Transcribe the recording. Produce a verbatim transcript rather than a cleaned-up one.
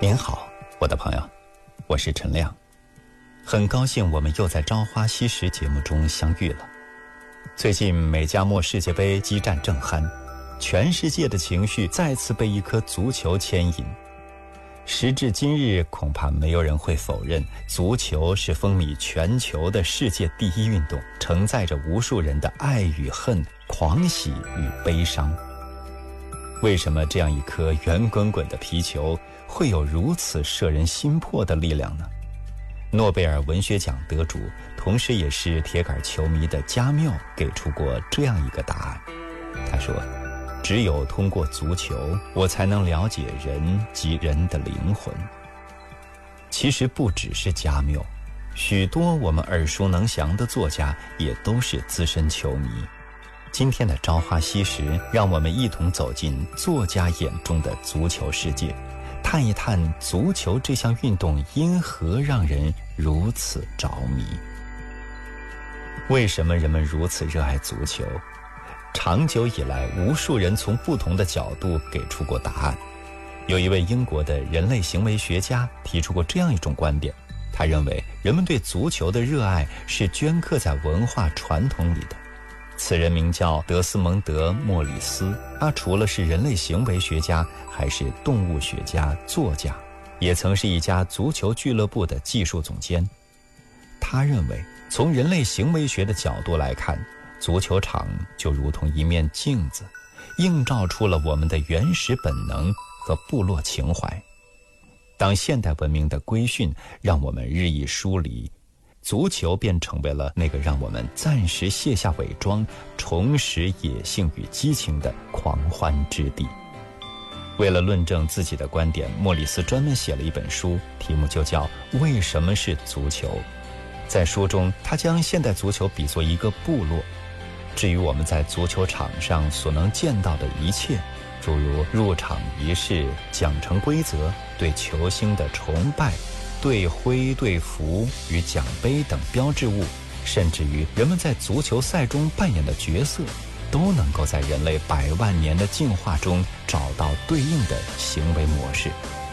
您好，我的朋友，我是陈亮，很高兴我们又在《朝花夕拾》节目中相遇了。最近美加墨世界杯激战正酣，全世界的情绪再次被一颗足球牵引。时至今日，恐怕没有人会否认，足球是风靡全球的世界第一运动，承载着无数人的爱与恨、狂喜与悲伤。为什么这样一颗圆滚滚的皮球会有如此摄人心魄的力量呢？诺贝尔文学奖得主，同时也是铁杆球迷的加缪给出过这样一个答案。他说，只有通过足球，我才能了解人及人的灵魂。其实不只是加缪，许多我们耳熟能详的作家也都是资深球迷。今天的朝花夕拾，让我们一同走进作家眼中的足球世界，探一探足球这项运动因何让人如此着迷。为什么人们如此热爱足球？长久以来，无数人从不同的角度给出过答案。有一位英国的人类行为学家提出过这样一种观点，他认为人们对足球的热爱是镌刻在文化传统里的。此人名叫德斯蒙德·莫里斯，他除了是人类行为学家，还是动物学家、作家，也曾是一家足球俱乐部的技术总监。他认为，从人类行为学的角度来看，足球场就如同一面镜子，映照出了我们的原始本能和部落情怀。当现代文明的规训让我们日益疏离，足球便成为了那个让我们暂时卸下伪装，重拾野性与激情的狂欢之地。为了论证自己的观点，莫里斯专门写了一本书，题目就叫《为什么是足球》。在书中，他将现代足球比作一个部落。至于我们在足球场上所能见到的一切，诸如入场仪式、奖惩规则、对球星的崇拜、队徽、队服与奖杯等标志物，甚至于人们在足球赛中扮演的角色，都能够在人类百万年的进化中找到对应的行为模式。